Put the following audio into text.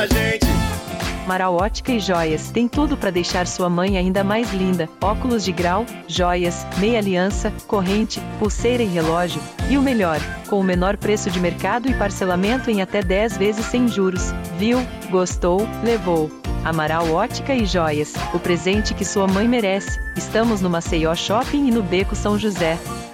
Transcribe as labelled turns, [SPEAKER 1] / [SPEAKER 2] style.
[SPEAKER 1] da gente.
[SPEAKER 2] Amaral Ótica e Joias tem tudo para deixar sua mãe ainda mais linda. Óculos de grau, joias, meia aliança, corrente, pulseira e relógio. E o melhor, com o menor preço de mercado e parcelamento em até 10 vezes sem juros. Viu? Gostou? Levou. Amaral Ótica e Joias, o presente que sua mãe merece. Estamos no Maceió Shopping e no Beco São José.